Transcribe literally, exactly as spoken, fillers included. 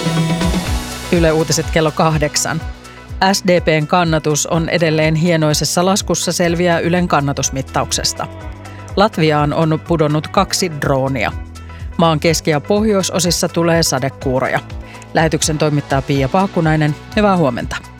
Yle Uutiset kello kahdeksan. S D P:n kannatus on edelleen hienoisessa laskussa, selviää Ylen kannatusmittauksesta. Latviaan on pudonnut kaksi droonia. Maan keski- ja pohjoisosissa tulee sadekuuroja. Lähetyksen toimittaa Pia Paakkunainen. Hyvää huomenta.